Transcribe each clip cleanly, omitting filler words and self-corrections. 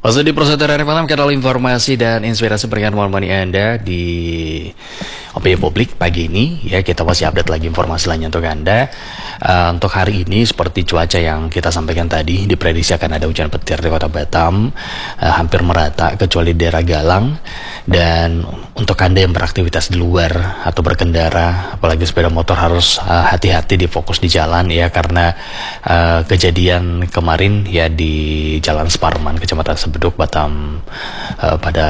Masuk di Prosedur dari Malam, kanal informasi dan inspirasi berikan momen Anda di Opini Publik pagi ini. Ya, kita masih update lagi informasi lainnya untuk Anda. Untuk hari ini, seperti cuaca yang kita sampaikan tadi, diprediksi akan ada hujan petir di kota Batam, hampir merata kecuali daerah Galang. Dan untuk Anda yang beraktivitas di luar atau berkendara, apalagi sepeda motor, harus hati-hati di fokus di jalan ya, karena kejadian kemarin ya di Jalan Separman, Kecamatan Sebeduk, Batam, pada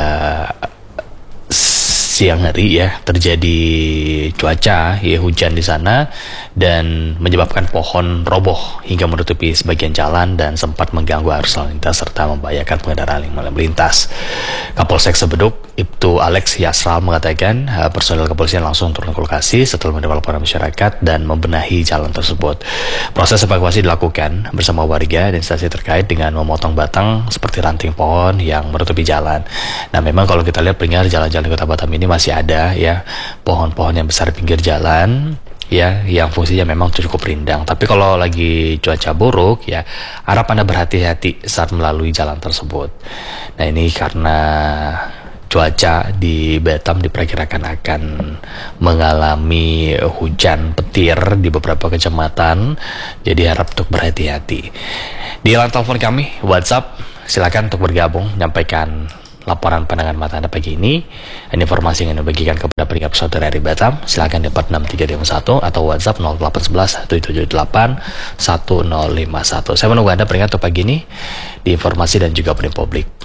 siang hari ya terjadi cuaca ya hujan di sana dan menyebabkan pohon roboh hingga menutupi sebagian jalan dan sempat mengganggu arus lalu lintas serta membahayakan pengendara yang melintas. Kapolsek Sebeduk Ibtu Alex Yasral mengatakan personel kepolisian langsung turun ke lokasi setelah mendapat laporan masyarakat dan membenahi jalan tersebut. Proses evakuasi dilakukan bersama warga dan instansi terkait dengan memotong batang seperti ranting pohon yang menutupi jalan. Nah, memang kalau kita lihat pendengar, jalan-jalan di Kota Batam ini masih ada ya pohon-pohon yang besar di pinggir jalan ya, yang fungsinya memang cukup rindang. Tapi kalau lagi cuaca buruk ya, harap Anda berhati-hati saat melalui jalan tersebut. Nah, ini karena cuaca di Batam diperkirakan akan mengalami hujan petir di beberapa kecamatan, jadi harap untuk berhati-hati. Di line telepon kami WhatsApp, silakan untuk bergabung, menyampaikan laporan pandangan mata Anda pagi ini. Ini informasi yang Anda bagikan kepada pendengar Prosedur dari Batam, silakan di 46351 atau WhatsApp 0811 178 1051. Saya menunggu Anda pendengar untuk pagi ini di informasi dan juga opini publik.